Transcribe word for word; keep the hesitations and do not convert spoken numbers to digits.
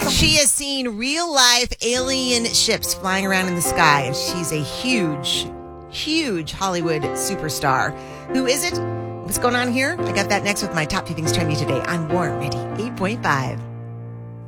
She has seen real life alien ships flying around in the sky, and she's a huge, huge Hollywood superstar. Who is it? What's going on here? I got that next with my top few things trendy today on Warm eighty-eight point five.